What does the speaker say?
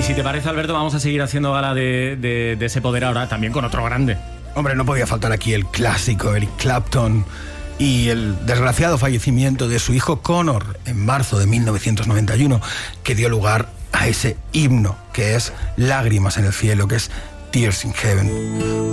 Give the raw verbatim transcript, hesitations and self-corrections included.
si te parece, Alberto, vamos a seguir haciendo gala de, de, de ese poder ahora, también con otro grande. Hombre, no podía faltar aquí el clásico Eric Clapton y el desgraciado fallecimiento de su hijo Connor en marzo de mil novecientos noventa y uno, que dio lugar a ese himno que es Lágrimas en el cielo, que es Tears in Heaven.